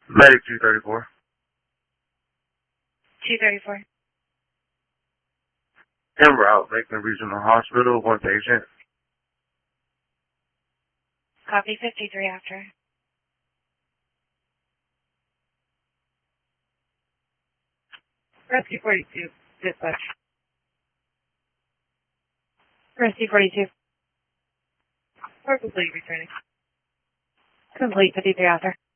Medic 234. 234. En route, Lakeland Regional Hospital, one patient. Copy 53 after. Rescue 42, dispatch. Rescue 42. Or complete returning. Complete 53 after.